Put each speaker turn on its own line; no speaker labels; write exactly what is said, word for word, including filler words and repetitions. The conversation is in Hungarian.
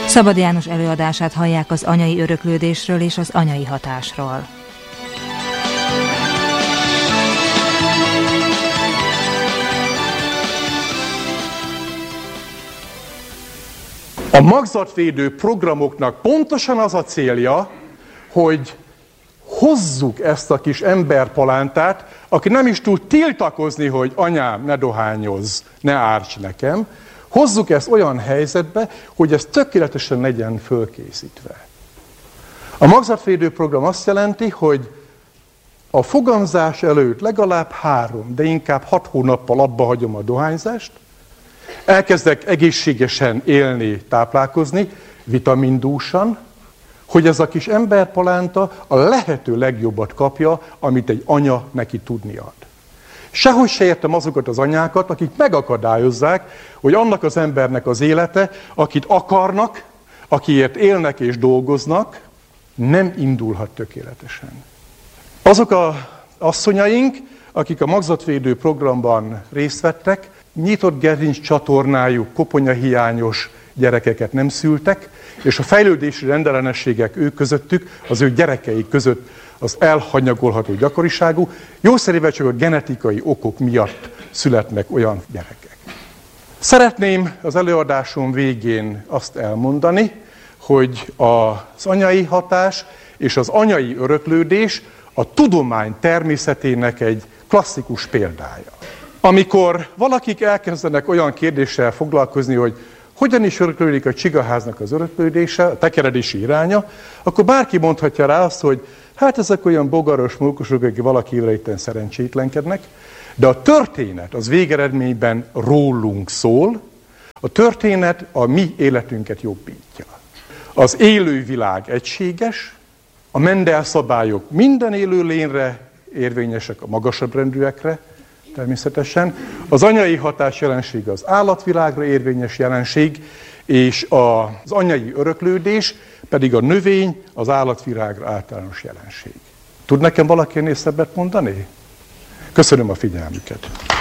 Szabad János előadását hallják az anyai öröklődésről és az anyai hatásról.
A magzatvédő programoknak pontosan az a célja, hogy hozzuk ezt a kis emberpalántát, aki nem is tud tiltakozni, hogy anyám, ne dohányozz, ne árts nekem, hozzuk ezt olyan helyzetbe, hogy ez tökéletesen legyen fölkészítve. A magzatvédő program azt jelenti, hogy a fogamzás előtt legalább három, de inkább hat hónappal abba hagyom a dohányzást, elkezdek egészségesen élni, táplálkozni, vitamindúsan, hogy ez a kis emberpalánta a lehető legjobbat kapja, amit egy anya neki tudni ad. Sehogy se értem azokat az anyákat, akik megakadályozzák, hogy annak az embernek az élete, akit akarnak, akiért élnek és dolgoznak, nem indulhat tökéletesen. Azok az asszonyaink, akik a magzatvédő programban részt vettek, nyitott gerinc csatornájuk, koponyahiányos gyerekeket nem szültek, és a fejlődési rendellenességek ők közöttük, az ő gyerekeik között az elhanyagolható gyakoriságú, jószerével csak a genetikai okok miatt születnek olyan gyerekek. Szeretném az előadásom végén azt elmondani, hogy az anyai hatás és az anyai öröklődés a tudomány természetének egy klasszikus példája. Amikor valakik elkezdenek olyan kérdéssel foglalkozni, hogy hogyan is öröklődik a csigaháznak az öröklődése, a tekeredési iránya, akkor bárki mondhatja rá azt, hogy hát ezek olyan bogaros mókusok, akik valakivel itten szerencsétlenkednek, de a történet az végeredményben rólunk szól, a történet a mi életünket jobbítja. Az élővilág egységes, a Mendel szabályok minden élőlényre érvényesek, a magasabb rendűekre, természetesen. Az anyai hatás jelenség az állatvilágra érvényes jelenség, és az anyai öröklődés pedig a növény, az állatvilágra általános jelenség. Tud nekem valaki ennél szebbet mondani? Köszönöm a figyelmüket!